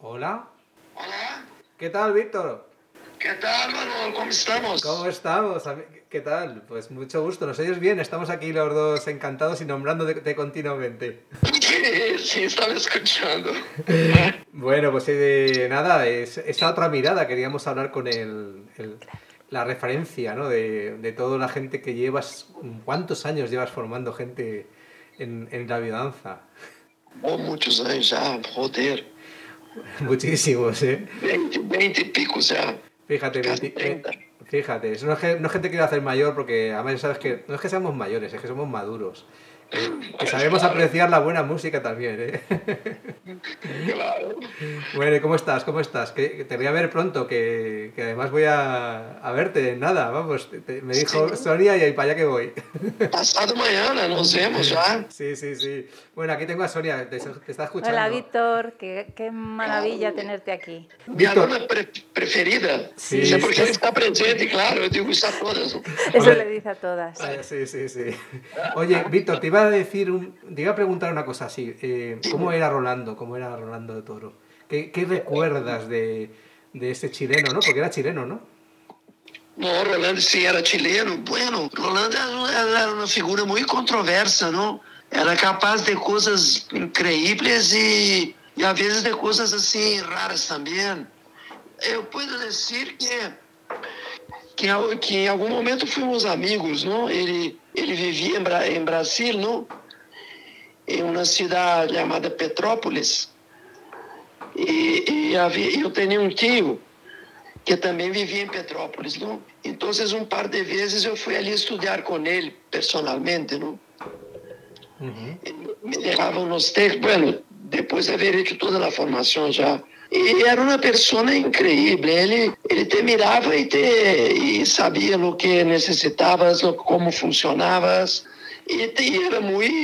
Hola, Hola, ¿qué tal, Víctor? ¿qué tal, Manuel? ¿Cómo estamos? ¿Cómo estamos? ¿Qué tal? Pues mucho gusto, ¿nos oyes bien? Estamos aquí los dos encantados y nombrándote continuamente. Sí, estaba escuchando. Bueno, pues nada, esa otra mirada, queríamos hablar con la referencia, ¿no? De toda la gente que llevas, ¿cuántos años llevas formando gente en la biodanza? Oh, muchos años ya, joder. Muchísimos, ¿eh? 20 y pico ya, Fíjate, casi 30. fíjate, eso no es que te quiera hacer mayor, porque además ya sabes que no es que seamos mayores, es que somos maduros. Que Pues sabemos claro, apreciar la buena música también, ¿eh? claro. Bueno, ¿y cómo estás? ¿Cómo estás? Que te voy a ver pronto, que además voy a verte en nada, vamos. Me Sí, dijo Sonia y ahí para allá que voy. pasado mañana nos vemos ya. Sí, sí, sí. Bueno, aquí tengo a Sonia, te está Hola escuchando. Víctor, qué Claro, maravilla tenerte aquí. mi Víctor, aluna preferida. sí, Sé Sí, por qué ele está presente, claro, eu digo isso a todas. eso le hombre, dice a todas. sí, sí, sí. Oye, Víctor, te iba a preguntar una cosa así. ¿Cómo Dime. era Rolando? ¿Cómo era Rolando de Toro? ¿Qué recuerdas de ese chileno, no? Porque era chileno, ¿no? No, Rolando sí era chileno. Bueno, Rolando era uma figura muito controversa, não? Era capaz de coisas increíbles e às vezes de coisas assim raras também. Eu posso dizer que em algum momento fomos amigos, não? Ele vivia em Brasil, não? Em uma cidade chamada Petrópolis. Eu tenho um tio que também vivia em Petrópolis, não? Então, par de vezes eu fui ali estudar com ele personalmente, não? Ujú. Me deixavam nos textos, bueno, depois de haver hecho toda a formação já. E era uma pessoa incrível. Ele te mirava e sabia o que necessitavas, como funcionavas. E era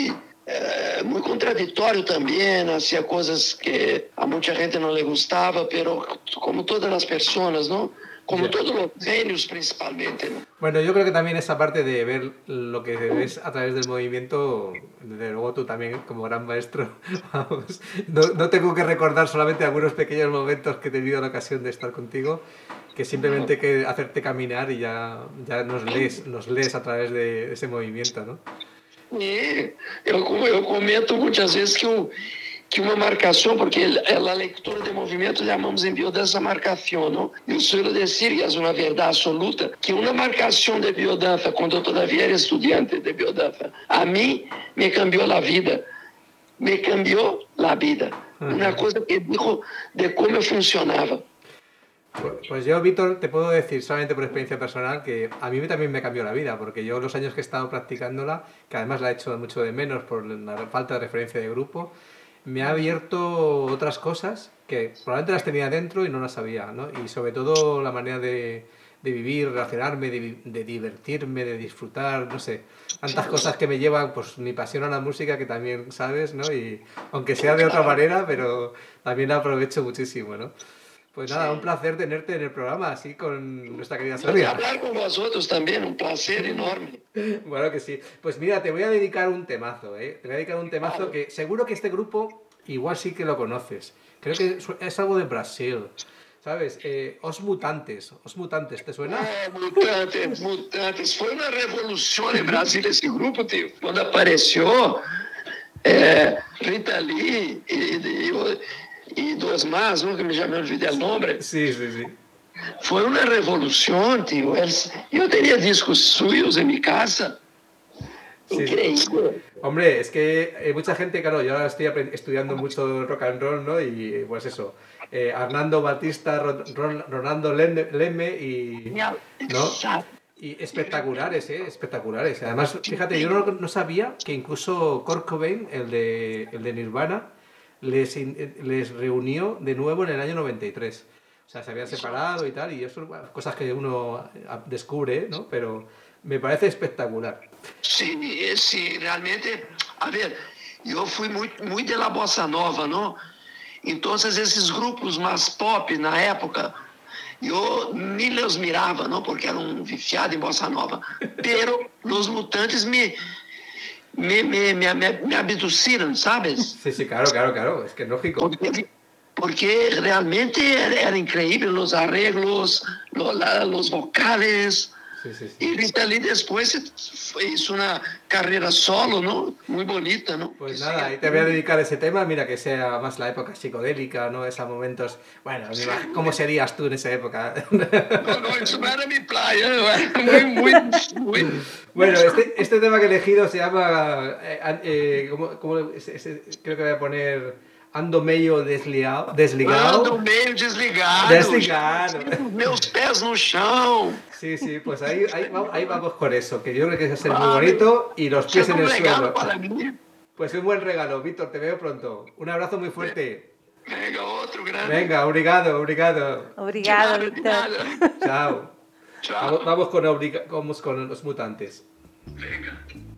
muito contraditório também, hacía coisas que a muita gente não lhe gostava, pero como todas as pessoas, não? Como Ya. todos os gênios, principalmente, não? Bueno, yo creo que también esa parte de ver lo que ves a través del movimiento, desde luego tú también como gran maestro, vamos, no tengo que recordar solamente algunos pequeños momentos que he tenido la ocasión de estar contigo, que simplemente que hacerte caminar y ya nos lees a través de ese movimiento, ¿no? E eu comento muitas vezes que uma marcação, porque a leitura de movimento chamamos em biodança marcação, não? Eu suelo dizer, e é uma verdade absoluta, que uma marcação de biodança, quando eu todavia era estudante de biodança, a mim me cambiou a vida. Me cambiou a vida. Uma coisa que dijo de como eu funcionava. Pues yo, Víctor, te puedo decir solamente por experiencia personal que a mí también me cambió la vida, porque yo los años que he estado practicándola, que además la he hecho mucho de menos por la falta de referencia de grupo, me ha abierto otras cosas que probablemente las tenía dentro y no las sabía, ¿no? Y sobre todo la manera de vivir, relacionarme, de divertirme, de disfrutar, no sé, tantas cosas que me llevan, pues mi pasión a la música que también sabes, ¿no? Y aunque sea de otra manera, pero también la aprovecho muchísimo, ¿no? Pues nada, un Sim. placer tenerte en el programa, así con nuestra querida Mas Sonia. falar com vosotros também, um prazer enorme. Bueno, que sí. Pues mira, te voy a dedicar un temazo, ¿eh? Te voy a dedicar un temazo Claro. que seguro que este grupo igual sí que lo conoces. Creo que es algo de Brasil, ¿sabes? Os Mutantes, ¿te suena? Mutantes, Mutantes. Foi uma revolução em Brasília esse grupo, tio. Quando apareceu Rita Lee e duas más, nunca me chamei de o nome. Sí, sí, sí. Foi uma revolução, tio. Eu teria discos suyos em minha casa. Sí. Increíble. Hombre, es que mucha gente, claro, yo ahora estoy estudiando mucho rock and roll, ¿no? Y pues eso, Arnando Batista, Ronaldo Lemme y, ¿no? Exacto. Y espectaculares, ¿eh? Espectaculares. Además, fíjate, yo no sabía que incluso Kurt Cobain, el de Nirvana, les reunió de nuevo en el año 93. O sea, se habían separado y tal, y eso, bueno, cosas que uno descubre, ¿no? Pero me parece espectacular. Sim, realmente, a ver, eu fui muito de la bossa nova, não? Então, esses grupos mais pop na época, eu nem os mirava, não? Porque eram viciados em bossa nova. Pero os Mutantes me abduciram, sabes? Sí, sí, claro, claro, claro, es que es lógico. porque realmente era increíble los arreglos, los vocales. Sí, sí, sí. Y Rita Lee después hizo una carrera solo, ¿no? Muy bonita, ¿no? Pues Que nada, sigue ahí te voy a dedicar ese tema, mira que sea más la época psicodélica, ¿no? Esos momentos, bueno, ¿cómo serías tú en esa época? No, eso no era mi playa, era muy... Bueno, este tema que he elegido se llama, creo que voy a poner Ando meio desligado. Ando meio desligado. Desligado. Meus pés no chão. Sí, sí, pues ahí vamos con eso, que yo creo que va a ser muy bonito y los pies en el suelo. Para mí. Pues un buen regalo, Víctor, te veo pronto. Un abrazo muy fuerte. Venga, otro grande. Venga, obrigado. Obrigado, De Víctor. nada. Chao. Chao. Vamos con los mutantes. Venga.